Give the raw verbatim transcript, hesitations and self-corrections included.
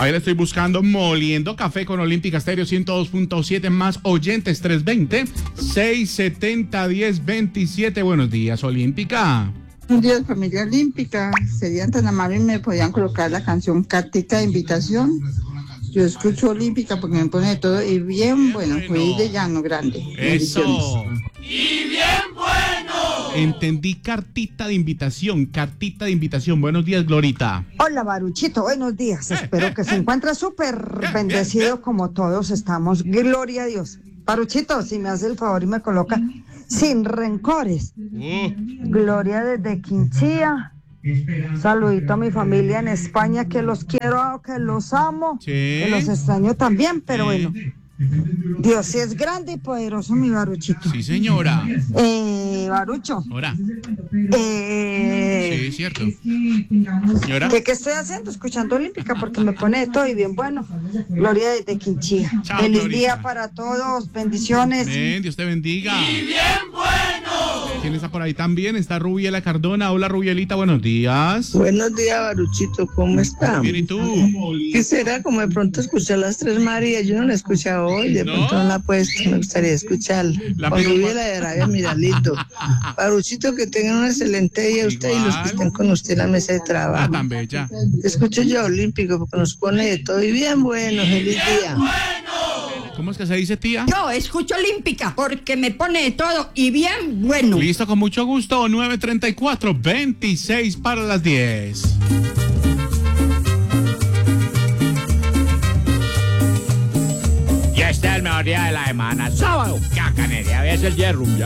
Ahí le estoy buscando Moliendo Café con Olímpica Estéreo ciento dos punto siete más oyentes tres veinte, seis setenta, diez veintisiete. Buenos días, Olímpica. Buenos días, familia olímpica. Serían tan amables y me podían colocar la canción Cartita de Invitación. Yo escucho Olímpica porque me pone de todo y bien bueno, fui de Llano Grande. Eso. Y bien bueno. Entendí, cartita de invitación, cartita de invitación. Buenos días, Glorita. Hola, Baruchito, buenos días. Eh, Espero eh, que eh, se encuentre súper eh, bendecido eh, eh. como todos estamos. Gloria a Dios. Baruchito, si me hace el favor y me coloca sin rencores. Uh. Gloria desde Quinchía. Saludito a mi familia en España, que los quiero, que los amo, sí. Que los extraño también, pero sí. Bueno, Dios sí es grande y poderoso, mi Baruchito. Sí, señora. Eh, Barucho. Ahora. Eh, sí, cierto. Señora. ¿Qué, ¿Qué estoy haciendo? Escuchando Olímpica, porque me pone de todo y bien bueno. Gloria desde Quinchía. Chao, Feliz Glorita. Día para todos, bendiciones. Amén, Dios te bendiga. Y bien bueno. ¿Quién está por ahí también? Está Rubiela Cardona. Hola, Rubielita, buenos días. Buenos días, Baruchito, ¿cómo está? Bien, ¿y tú? ¿Qué será? Como de pronto escuché las tres Marías, yo no la he escuchado hoy, de ¿no? pronto no la he puesto, me gustaría escucharla. La con Rubiela de Arabia Miralito. Baruchito, que tengan un excelente día usted igual. Y los que estén con usted en la mesa de trabajo. Ah, tan bella. Escucho yo Olímpico, porque nos pone de todo y bien bueno, feliz día. ¿Cómo es que se dice, tía? Yo escucho Olímpica porque me pone de todo y bien bueno. Listo, con mucho gusto. nueve treinta y cuatro, veintiséis para las diez. Ya está el mejor día de la semana. Sábado. Cacanería, es el día de rumbear.